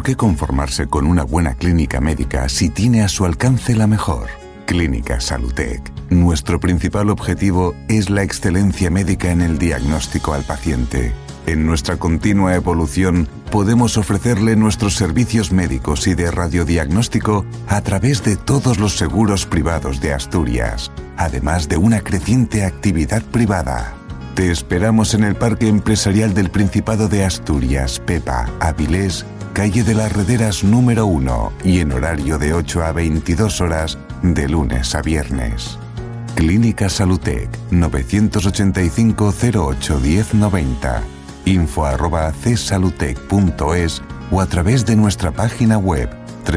qué conformarse con una buena clínica médica si tiene a su alcance la mejor? Clínica Salutec. Nuestro principal objetivo es la excelencia médica en el diagnóstico al paciente. En nuestra continua evolución, podemos ofrecerle nuestros servicios médicos y de radiodiagnóstico a través de todos los seguros privados de Asturias, además de una creciente actividad privada. Te esperamos en el Parque Empresarial del Principado de Asturias, Pepa, Avilés, calle de las Rederas número 1 y en horario de 8 a 22 horas de lunes a viernes. Clínica Salutec, 985 08 1090. info@csalutec.es o a través de nuestra página web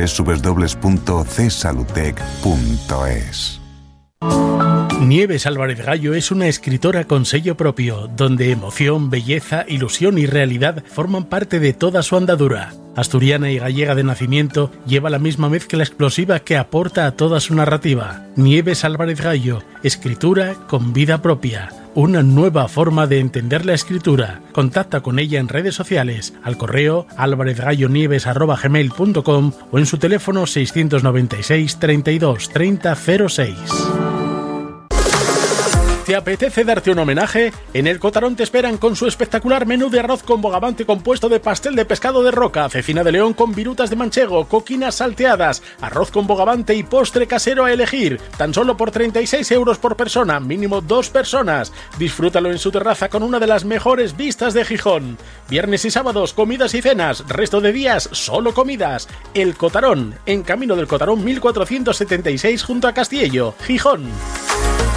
www.csalutec.es. Nieves Álvarez Gallo es una escritora con sello propio, donde emoción, belleza, ilusión y realidad forman parte de toda su andadura. Asturiana y gallega de nacimiento, lleva la misma mezcla explosiva que aporta a toda su narrativa. Nieves Álvarez Gallo, escritura con vida propia. Una nueva forma de entender la escritura. Contacta con ella en redes sociales, al correo alvarezgallonieves@gmail.com o en su teléfono 696 32 30 06. ¿Te apetece darte un homenaje? En el Cotarón te esperan con su espectacular menú de arroz con bogavante compuesto de pastel de pescado de roca, cecina de león con virutas de manchego, coquinas salteadas, arroz con bogavante y postre casero a elegir. Tan solo por 36 euros por persona, mínimo 2 personas. Disfrútalo en su terraza con una de las mejores vistas de Gijón. Viernes y sábados, comidas y cenas. Resto de días, solo comidas. El Cotarón, en Camino del Cotarón 1476 junto a Castillo, Gijón.